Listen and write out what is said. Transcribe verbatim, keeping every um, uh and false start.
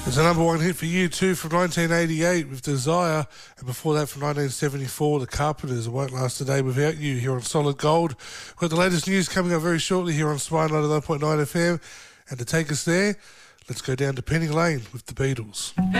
There's a number one hit for U two from nineteen eighty-eight with Desire, and before that from nineteen seventy-four, The Carpenters, It Won't Last a Day Without You, here on Solid Gold. We've got the latest news coming up very shortly here on Spy ninety-nine point nine F M, and to take us there, let's go down to Penny Lane with the Beatles.